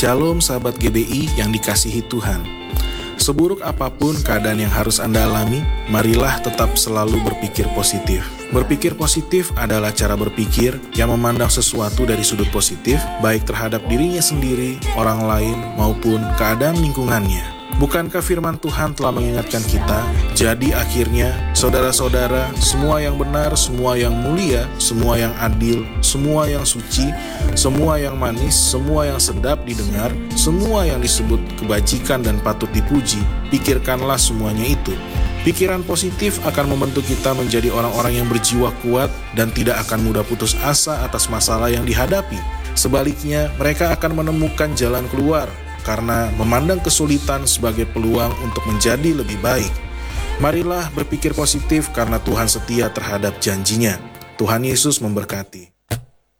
Shalom sahabat GBI yang dikasihi Tuhan. Seburuk apapun keadaan yang harus Anda alami, marilah tetap selalu berpikir positif. Berpikir positif adalah cara berpikir yang memandang sesuatu dari sudut positif, baik terhadap dirinya sendiri, orang lain, maupun keadaan lingkungannya. Bukankah firman Tuhan telah mengingatkan kita? Jadi akhirnya, saudara-saudara, semua yang benar, semua yang mulia, semua yang adil, semua yang suci, semua yang manis, semua yang sedap didengar, semua yang disebut kebajikan dan patut dipuji, pikirkanlah semuanya itu. Pikiran positif akan membentuk kita menjadi orang-orang yang berjiwa kuat dan tidak akan mudah putus asa atas masalah yang dihadapi. Sebaliknya, mereka akan menemukan jalan keluar karena memandang kesulitan sebagai peluang untuk menjadi lebih baik. Marilah berpikir positif karena Tuhan setia terhadap janjinya. Tuhan Yesus memberkati.